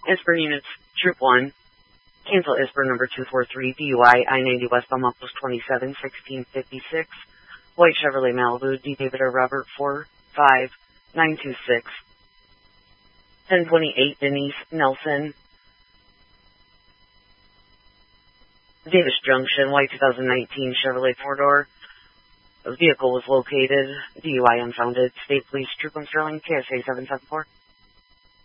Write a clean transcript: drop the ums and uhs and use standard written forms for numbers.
ISBR units, Troop 1. Cancel ISBR number 243, DUI, I-90 westbound Milpas 27, 1656. White Chevrolet Malibu, D. David or Robert 45926. 1028 Denise Nelson. Davis Junction, white 2019 Chevrolet 4-door. The vehicle was located, DUI unfounded. State Police Troop 1 Sterling, KSA 774.